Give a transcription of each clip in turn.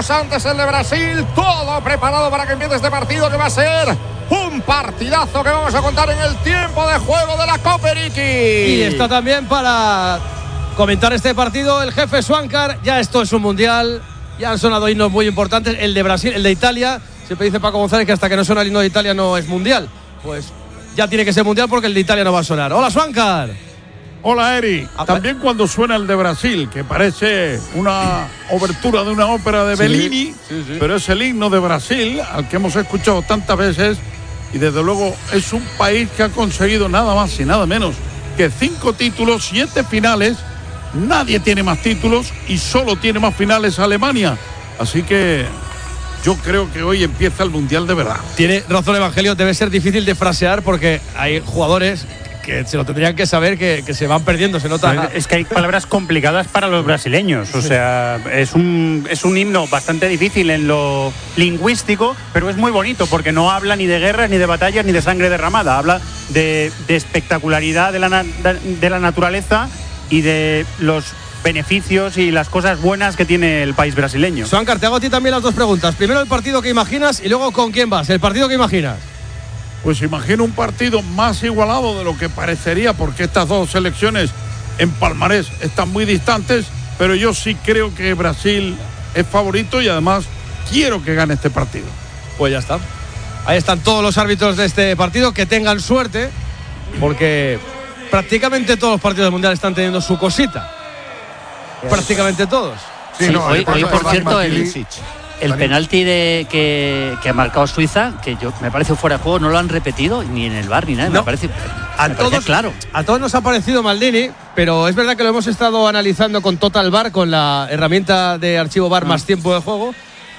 minutos antes el de Brasil. Todo preparado para que empiece este partido, que va a ser un partidazo que vamos a contar en el tiempo de juego de la Copa Eriki. Y está también para comentar este partido el jefe Swankar. Ya esto es un mundial, ya han sonado himnos muy importantes. El de Brasil, el de Italia, siempre dice Paco González que hasta que no suena el himno de Italia no es mundial. Pues ya tiene que ser mundial porque el de Italia no va a sonar. Hola, Swankar. Hola, Eri. También cuando suena el de Brasil, que parece una obertura de una ópera de Bellini, sí. Pero es el himno de Brasil, al que hemos escuchado tantas veces, y desde luego es un país que ha conseguido nada más y nada menos que 5 títulos, 7 finales. Nadie tiene más títulos y solo tiene más finales Alemania. Así que yo creo que hoy empieza el Mundial de verdad. Tiene razón Evangelio, debe ser difícil de frasear porque hay jugadores que se lo tendrían que saber que se van perdiendo, se nota. Es que hay palabras complicadas para los brasileños, o sea, es un himno bastante difícil en lo lingüístico, pero es muy bonito porque no habla ni de guerras, ni de batallas, ni de sangre derramada, habla de espectacularidad de la naturaleza y de los beneficios y las cosas buenas que tiene el país brasileño. Swankar, te hago a ti también las dos preguntas. Primero el partido que imaginas y luego con quién vas. El partido que imaginas. Pues imagino un partido más igualado de lo que parecería, porque estas dos selecciones en palmarés están muy distantes, pero yo sí creo que Brasil es favorito y además quiero que gane este partido. Pues ya está. Ahí están todos los árbitros de este partido, que tengan suerte, porque prácticamente todos los partidos del Mundial están teniendo su cosita. Prácticamente todos. Sí, no, hoy por cierto, el penalti que ha marcado Suiza, que me parece fuera de juego, no lo han repetido ni en el VAR ni nada. No. Me parece claro. A todos nos ha parecido Maldini, pero es verdad que lo hemos estado analizando con Total VAR, con la herramienta de archivo VAR más tiempo de juego.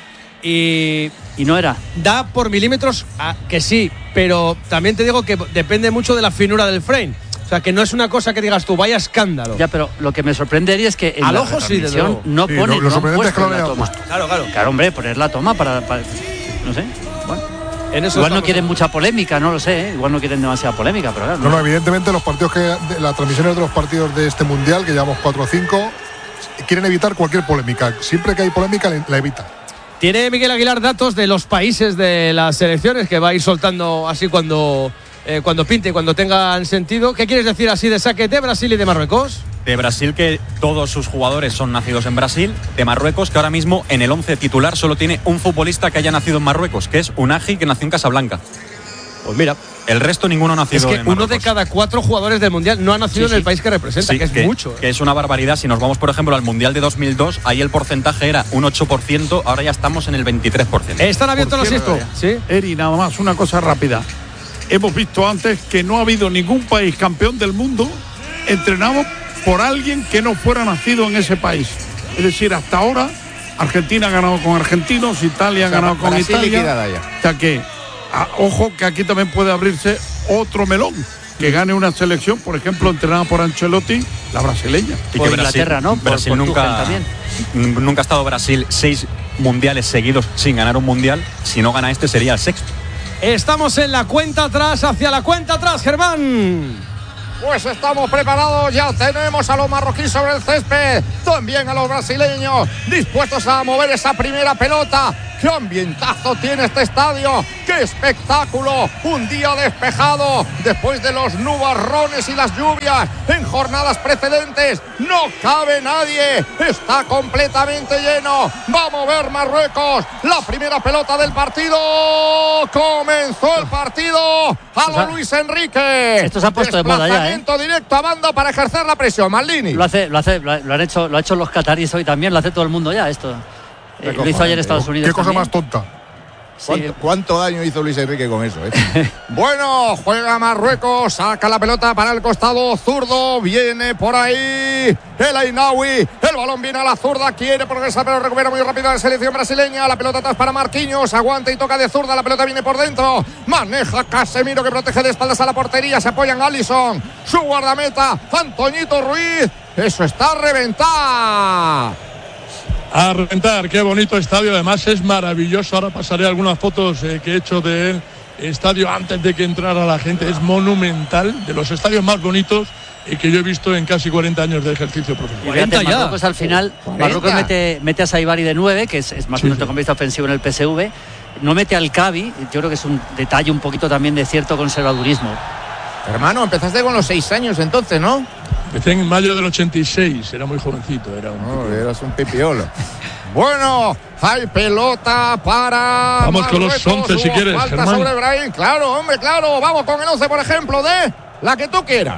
Y no era. Da por milímetros que sí, pero también te digo que depende mucho de la finura del frame. O sea, que no es una cosa que digas tú, vaya escándalo. Ya, pero lo que me sorprendería es que en al la ojo sí, no pone, lo sorprendente es que la toma. Claro, hombre, poner la toma para no sé. Bueno. Igual no quieren mucha polémica, no lo sé, igual no quieren demasiada polémica, pero claro. No, evidentemente los partidos las transmisiones de los partidos de este Mundial, que llevamos 4 o 5, quieren evitar cualquier polémica. Siempre que hay polémica, la evitan. Tiene Miguel Aguilar datos de los países de las selecciones que va a ir soltando así cuando pinte, cuando tengan sentido. ¿Qué quieres decir así de saque de Brasil y de Marruecos? De Brasil, que todos sus jugadores son nacidos en Brasil. De Marruecos, que ahora mismo en el 11 titular solo tiene un futbolista que haya nacido en Marruecos, que es Unagi, que nació en Casablanca. Pues mira, el resto ninguno ha nacido en Marruecos. Uno de cada 4 jugadores del Mundial no ha nacido en el país que representa, que es mucho. Que es una barbaridad. Si nos vamos, por ejemplo, al Mundial de 2002, ahí el porcentaje era un 8%, ahora ya estamos en el 23%. ¿Están abiertos los sitios? Sí. Eri, nada más una cosa rápida. Hemos visto antes que no ha habido ningún país campeón del mundo entrenado por alguien que no fuera nacido en ese país. Es decir, hasta ahora Argentina ha ganado con argentinos, Italia ha ganado con Italia. O sea que, ojo, que aquí también puede abrirse otro melón. Que gane una selección, por ejemplo, entrenada por Ancelotti, la brasileña. Y que Inglaterra, ¿no? Brasil nunca ha estado Brasil 6 mundiales seguidos sin ganar un mundial. Si no gana este, sería el 6º. Estamos en la cuenta atrás, hacia la cuenta atrás, Germán. Pues estamos preparados, ya tenemos a los marroquíes sobre el césped, también a los brasileños, dispuestos a mover esa primera pelota. ¡Qué ambientazo tiene este estadio! ¡Qué espectáculo! Un día despejado después de los nubarrones y las lluvias en jornadas precedentes. ¡No cabe nadie! ¡Está completamente lleno! ¡Va a mover Marruecos! ¡La primera pelota del partido! ¡Comenzó el partido! ¡A lo Luis Enrique! Esto se ha puesto de moda ya, ¿eh? Directo a banda para ejercer la presión. Maldini. Lo han hecho los cataríes hoy también, lo hace todo el mundo ya esto. Lo hizo ayer Estados Unidos. ¿Qué cosa también. más tonta? Sí. ¿Cuánto daño hizo Luis Enrique con eso? Bueno, juega Marruecos, saca la pelota para el costado zurdo, viene por ahí el Ainaoui, el balón viene a la zurda, quiere progresar pero recupera muy rápido la selección brasileña, la pelota atrás para Marquinhos, aguanta y toca de zurda, la pelota viene por dentro, maneja Casemiro que protege de espaldas a la portería, se apoya en Alisson, su guardameta, Antoñito Ruiz, eso está a reventar. A reventar, qué bonito estadio, además es maravilloso. Ahora pasaré algunas fotos que he hecho del estadio antes de que entrara la gente. Es monumental, de los estadios más bonitos que yo he visto en casi 40 años de ejercicio profesional. 40 ya. Marruecos al final, Marruecos mete a Saibari de 9, que es más un centrocampista ofensivo en el PSV. No mete al Cavi, yo creo que es un detalle un poquito también de cierto conservadurismo. Hermano, empezaste con los 6 años entonces, ¿no? Empecé en mayo del 86, era muy jovencito. Eras un pipiolo. Bueno, hay pelota para Vamos Marruecos. con los 11 si quieres, falta Germán. sobre Brahim. Claro, hombre, claro. Vamos con el 11, por ejemplo, de la que tú quieras.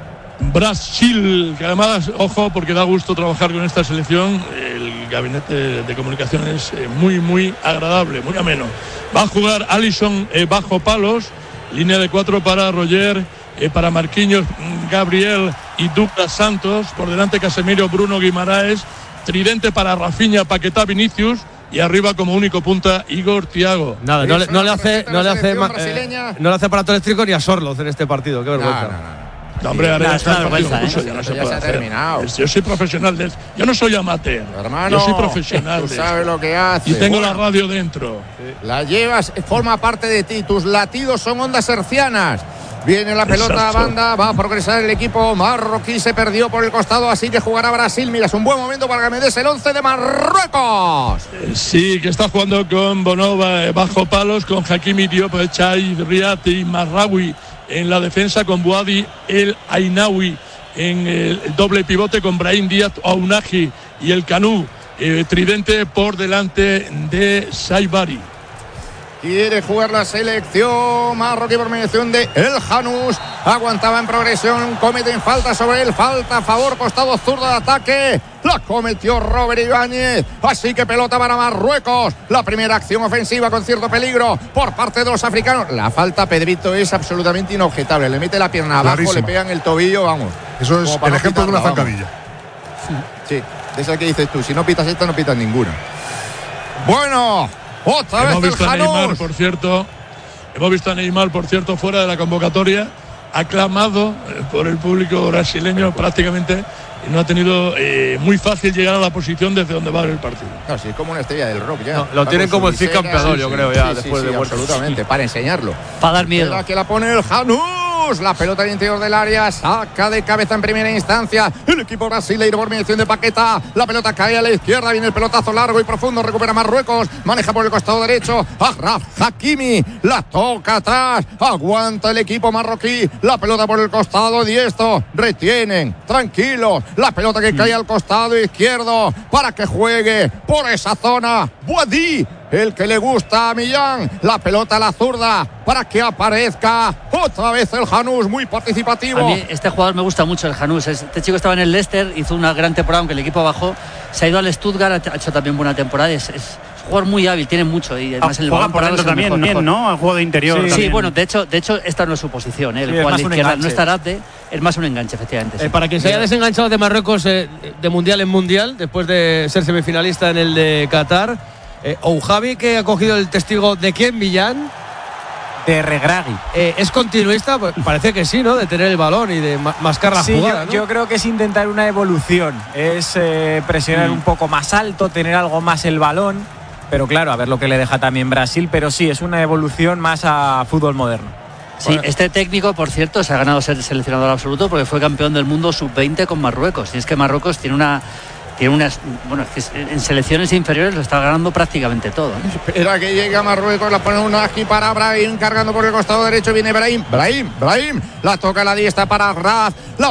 Brasil, que además, ojo, porque da gusto trabajar con esta selección. El gabinete de comunicación es muy, muy agradable, muy ameno. Va a jugar Alisson bajo palos, línea de 4 para Roger, para Marquinhos, Gabriel y Douglas Santos. Por delante Casemiro, Bruno Guimaraes. Tridente para Rafinha, Paquetá, Vinicius. Y arriba como único punta Igor Thiago. Nada, no le hace aparato eléctrico ni a Sorloz en este partido. Qué vergüenza. No, hombre, ahora es una vergüenza, ya se ha terminado. Yo soy profesional de eso. Yo no soy amateur. Hermano, yo soy profesional. Tú sabes lo que haces. Y tengo la radio dentro. La llevas, forma parte de ti. Tus latidos son ondas hercianas. Viene la pelota a banda, va a progresar el equipo marroquí, se perdió por el costado, así que jugará Brasil. Mira, es un buen momento para que me des el 11 de Marruecos. Sí, que está jugando con Bonova bajo palos, con Hakimi Diop, Chai, Riat y Marraoui en la defensa, con Bouadi El Ainaoui en el doble pivote, con Brahim Díaz, Ounahi y el Canú, tridente por delante de Saibari. Quiere jugar la selección marroquí por mediación de El Janús. Aguantaba en progresión. Cometen falta sobre él. Falta a favor, costado zurdo de ataque. La cometió Robert Ibáñez. Así que pelota para Marruecos. La primera acción ofensiva con cierto peligro por parte de los africanos. La falta, Pedrito, es absolutamente inobjetable. Le mete la pierna abajo, clarísima. le pegan el tobillo, vamos. Eso es el ejemplo de una zancadilla. Sí, de esa que dices tú. Si no pitas esta, no pitas ninguna. Bueno. Otra vez Hemos visto el a Neymar, Janús. por cierto. Hemos visto a Neymar, por cierto, fuera de la convocatoria, aclamado por el público brasileño prácticamente, y no ha tenido muy fácil llegar a la posición desde donde va a ver el partido. No, sí, es como una estrella del rock ya. No, lo tienen como el Cid campeador, yo creo, ya, después de muerto. Absolutamente, para enseñarlo. Para dar miedo. Que la pone el Janús. La pelota al interior del área, saca de cabeza en primera instancia el equipo brasileño por mediación de Paquetá. La pelota cae a la izquierda, viene el pelotazo largo y profundo, recupera Marruecos, maneja por el costado derecho Achraf Hakimi, la toca atrás, aguanta el equipo marroquí, la pelota por el costado diestro, retienen, tranquilos, la pelota que cae al costado izquierdo para que juegue por esa zona Bouadi, el que le gusta a Millán, la pelota a la zurda para que aparezca otra vez el Janús, muy participativo. A mí este jugador me gusta mucho, el Janús. Este chico estaba en el Leicester, hizo una gran temporada, aunque el equipo bajó, se ha ido al Stuttgart, ha hecho también buena temporada. Es un jugador muy hábil, tiene mucho y además el balón por dentro también, mejor. ¿No? Al juego de interior. Sí, bueno, de hecho esta no es su posición, el juego a la izquierda no está Arate, es más un enganche, efectivamente. Sí. Para quien se haya desenganchado de Marruecos de mundial en mundial, después de ser semifinalista en el de Qatar, Oujavi, que ha cogido el testigo de quién, Millán, de Regragui. ¿Es continuista? Pues parece que sí, ¿no? De tener el balón y de mascar la jugada, ¿no? Yo creo que es intentar una evolución, es presionar un poco más alto, tener algo más el balón, pero claro, a ver lo que le deja también Brasil, pero sí, es una evolución más a fútbol moderno. Sí, este técnico, por cierto, se ha ganado ser seleccionador absoluto porque fue campeón del mundo sub-20 con Marruecos. Y es que Marruecos tiene unas, bueno, es que en selecciones inferiores lo está ganando prácticamente todo. Espera que llega Marruecos, la pone una aquí para Brahim, cargando por el costado derecho, viene Brahim, la toca a la diestra para Raf, la